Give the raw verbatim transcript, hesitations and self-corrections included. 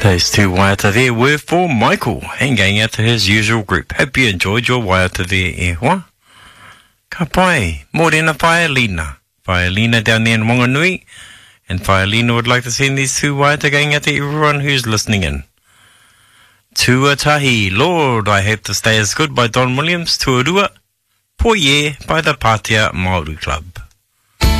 Those two waiata there were for Michael, and going out to his usual group. Hope you enjoyed your waiata there, e hoa. Ka pai, morena Whaelina. Whaelina down there in Wanganui. And Whaelina would like to send these two waiata going out to everyone who's listening in. Tuatahi, Lord, I Hope to Stay As Good by Don Williams. Tuarua, Poye by the Pātea Māori Club.